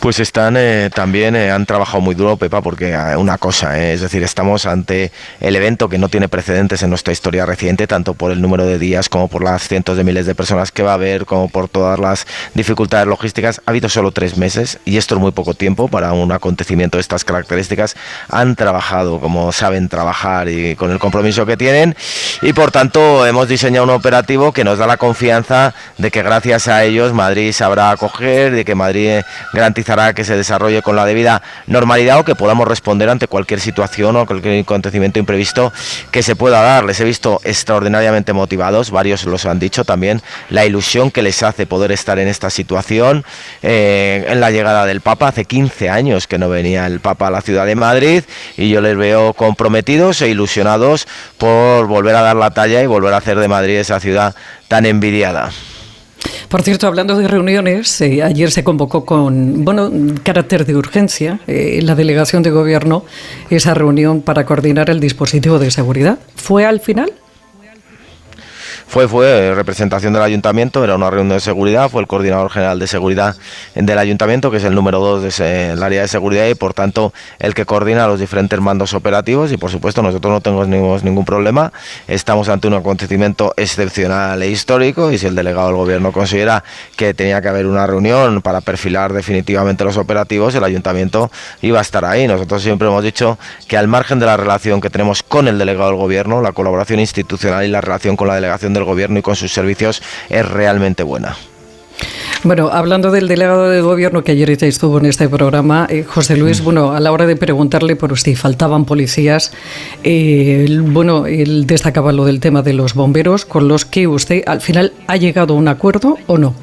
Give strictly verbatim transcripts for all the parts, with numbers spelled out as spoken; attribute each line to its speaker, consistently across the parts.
Speaker 1: Pues están eh, también eh, han trabajado muy duro, Pepa, porque eh, una cosa, eh, es decir, estamos ante el evento que no tiene precedentes en nuestra historia reciente, tanto por el número de días como por las cientos de miles de personas que va a haber, como por todas las dificultades logísticas. Ha habido solo tres meses y esto es muy poco tiempo para un acontecimiento de estas características. Han trabajado como saben trabajar y con el compromiso que tienen, y por tanto hemos diseñado un operativo que nos da la confianza de que gracias a ellos Madrid sabrá acoger, de que Madrid eh, garantizará que se desarrolle con la debida normalidad o que podamos responder ante cualquier situación o cualquier acontecimiento imprevisto que se pueda dar. Les he visto extraordinariamente motivados, varios los han dicho también, la ilusión que les hace poder estar en esta situación, eh, en la llegada del Papa. Hace quince años que no venía el Papa a la ciudad de Madrid y yo les veo comprometidos e ilusionados por volver a dar la talla y volver a hacer de Madrid esa ciudad tan envidiada.
Speaker 2: Por cierto, hablando de reuniones, eh, ayer se convocó con, bueno, carácter de urgencia, eh, la delegación de gobierno, esa reunión para coordinar el dispositivo de seguridad. ¿Fue al final?
Speaker 1: Fue, fue representación del ayuntamiento, era una reunión de seguridad, fue el coordinador general de seguridad del ayuntamiento, que es el número dos del área de seguridad y por tanto el que coordina los diferentes mandos operativos, y por supuesto nosotros no tenemos ningún problema, estamos ante un acontecimiento excepcional e histórico, y si el delegado del gobierno considera que tenía que haber una reunión para perfilar definitivamente los operativos, el ayuntamiento iba a estar ahí. Nosotros siempre hemos dicho que al margen de la relación que tenemos con el delegado del gobierno, la colaboración institucional y la relación con la delegación del gobierno y con sus servicios es realmente buena.
Speaker 2: Bueno, hablando del delegado de gobierno que ayer ya estuvo en este programa, eh, José Luis, mm. bueno, a la hora de preguntarle por si faltaban policías, eh, bueno, él destacaba lo del tema de los bomberos, con los que usted al final ha llegado a un acuerdo o no.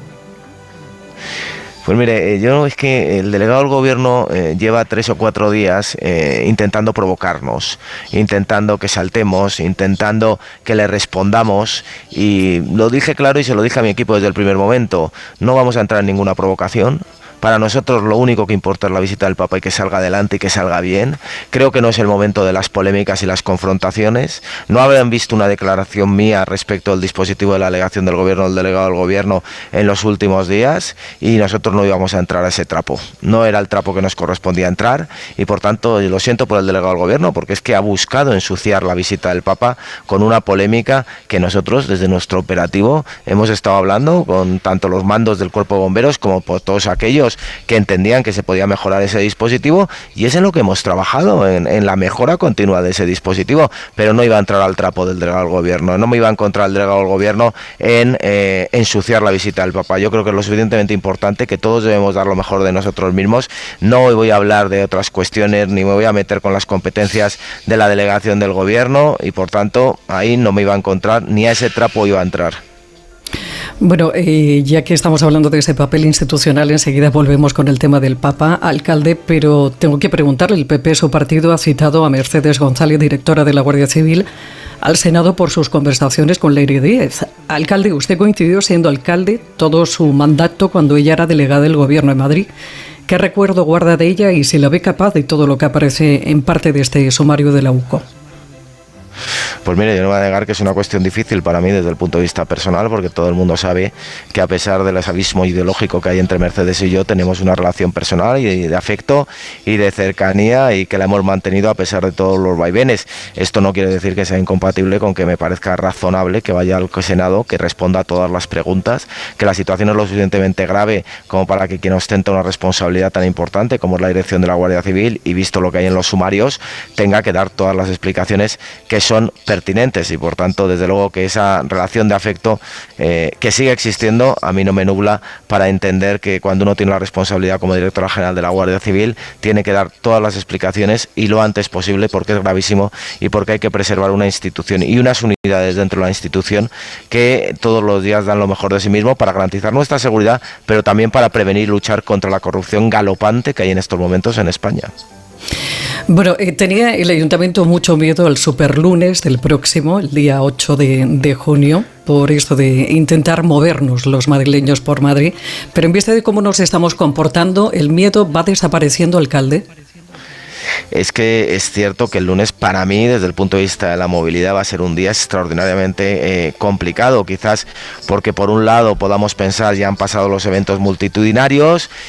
Speaker 1: Pues mire, yo es que el delegado del gobierno eh, lleva tres o cuatro días eh, intentando provocarnos, intentando que saltemos, intentando que le respondamos, y lo dije claro y se lo dije a mi equipo desde el primer momento: no vamos a entrar en ninguna provocación. Para nosotros lo único que importa es la visita del Papa y que salga adelante y que salga bien. Creo que no es el momento de las polémicas y las confrontaciones. No habrán visto una declaración mía respecto al dispositivo de la delegación del gobierno, del delegado del gobierno en los últimos días, y nosotros no íbamos a entrar a ese trapo. No era el trapo que nos correspondía entrar, y por tanto lo siento por el delegado del gobierno, porque es que ha buscado ensuciar la visita del Papa con una polémica que nosotros desde nuestro operativo hemos estado hablando con tanto los mandos del cuerpo de bomberos como por todos aquellos que entendían que se podía mejorar ese dispositivo, y es en lo que hemos trabajado, en, en la mejora continua de ese dispositivo. Pero no iba a entrar al trapo del delegado del gobierno, no me iba a encontrar el delegado del gobierno en eh, ensuciar la visita del Papa. Yo creo que es lo suficientemente importante que todos debemos dar lo mejor de nosotros mismos. No voy a hablar de otras cuestiones ni me voy a meter con las competencias de la delegación del gobierno, y por tanto ahí no me iba a encontrar, ni a ese trapo iba a entrar.
Speaker 2: Bueno, eh, ya que estamos hablando de ese papel institucional, enseguida volvemos con el tema del Papa, alcalde, pero tengo que preguntarle, el P P, su partido, ha citado a Mercedes González, directora de la Guardia Civil, al Senado por sus conversaciones con Leire Díez. Alcalde, usted coincidió siendo alcalde todo su mandato cuando ella era delegada del Gobierno de Madrid. ¿Qué recuerdo guarda de ella y si la ve capaz de todo lo que aparece en parte de este sumario de la U C O?
Speaker 1: Pues mire, yo no voy a negar que es una cuestión difícil para mí desde el punto de vista personal, porque todo el mundo sabe que a pesar del abismo ideológico que hay entre Mercedes y yo, tenemos una relación personal y de afecto y de cercanía, y que la hemos mantenido a pesar de todos los vaivenes. Esto no quiere decir que sea incompatible con que me parezca razonable que vaya al Senado, que responda a todas las preguntas, que la situación es lo suficientemente grave como para que quien ostenta una responsabilidad tan importante como es la dirección de la Guardia Civil, y visto lo que hay en los sumarios, tenga que dar todas las explicaciones que son pertinentes, y por tanto desde luego que esa relación de afecto eh, que sigue existiendo a mí no me nubla para entender que cuando uno tiene la responsabilidad como directora general de la Guardia Civil tiene que dar todas las explicaciones y lo antes posible, porque es gravísimo y porque hay que preservar una institución y unas unidades dentro de la institución que todos los días dan lo mejor de sí mismo para garantizar nuestra seguridad, pero también para prevenir y luchar contra la corrupción galopante que hay en estos momentos en España.
Speaker 2: Bueno, eh, tenía el ayuntamiento mucho miedo al superlunes del próximo, el día ocho de, de junio, por esto de intentar movernos los madrileños por Madrid, pero en vista de cómo nos estamos comportando, ¿el miedo va desapareciendo, alcalde?
Speaker 1: Es que es cierto que el lunes para mí, desde el punto de vista de la movilidad, va a ser un día extraordinariamente eh, complicado, quizás porque por un lado podamos pensar ya han pasado los eventos multitudinarios